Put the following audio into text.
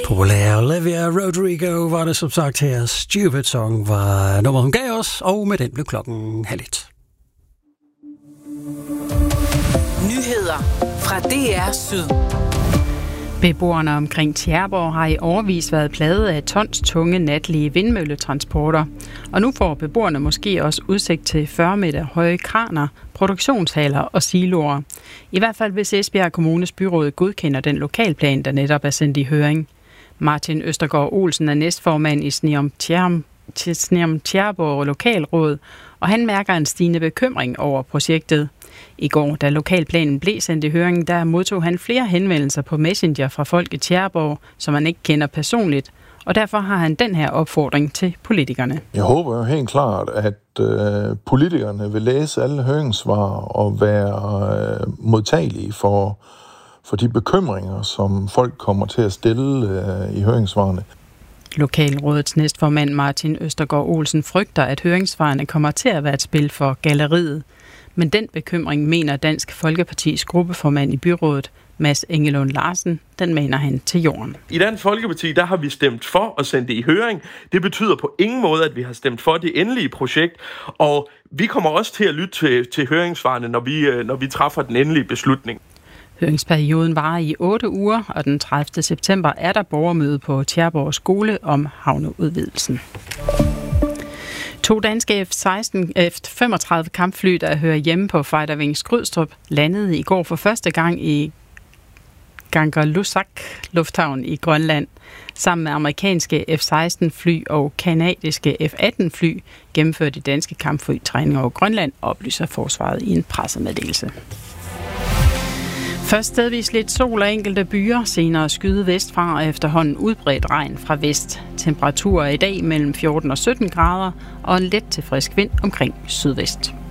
Populær Olivia Rodrigo var det som sagt her. Stupid Song var nummer, hun gav os, og med den blev klokken 12:30. Nyheder fra DR Syd. Beboerne omkring Tjæreborg har i årevis været plaget af tons tunge natlige vindmølletransporter. Og nu får beboerne måske også udsigt til 40 meter høje kraner, produktionshaller og siloer. I hvert fald hvis Esbjerg Kommunes byråd godkender den lokalplan, der netop er sendt i høring. Martin Østergaard Olsen er næstformand i Sneum Tjæreborg Lokalråd, og han mærker en stigende bekymring over projektet. I går, da lokalplanen blev sendt i høring, der modtog han flere henvendelser på Messenger fra folk i Tjæreborg, som han ikke kender personligt, og derfor har han den her opfordring til politikerne. Jeg håber jo helt klart, at politikerne vil læse alle høringssvar og være modtagelige for de bekymringer, som folk kommer til at stille i høringssvarene. Lokalrådets næstformand Martin Østergaard Olsen frygter, at høringssvarene kommer til at være et spil for galleriet. Men den bekymring mener Dansk Folkepartis gruppeformand i byrådet, Mads Engelund Larsen, den mener han til jorden. I Dansk Folkeparti, der har vi stemt for at sende det i høring. Det betyder på ingen måde, at vi har stemt for det endelige projekt, og vi kommer også til at lytte til høringssvarene, når vi træffer den endelige beslutning. Høringsperioden varer i 8 uger, og den 30. september er der borgermøde på Tjæreborg Skole om havneudvidelsen. 2 danske F-35 kampfly, der hører hjemme på Fighter Wings Skrydstrup, landede i går for første gang i Kangerlussuaq Lufthavn i Grønland. Sammen med amerikanske F-16 fly og kanadiske F-18 fly gennemførte de danske kampfly træning over Grønland, oplyser forsvaret i en pressemeddelelse. Først stedvis lidt sol og enkelte byer, senere skyde vestfra og efterhånden udbredt regn fra vest. Temperaturer i dag mellem 14 og 17 grader og en let til frisk vind omkring sydvest.